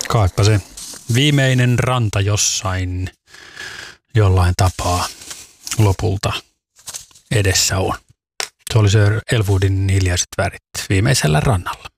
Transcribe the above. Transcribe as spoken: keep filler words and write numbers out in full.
Kaaippa se viimeinen ranta jossain jollain tapaa lopulta edessä on. Se oli se Elwoodin Hiljaiset värit viimeisellä rannalla.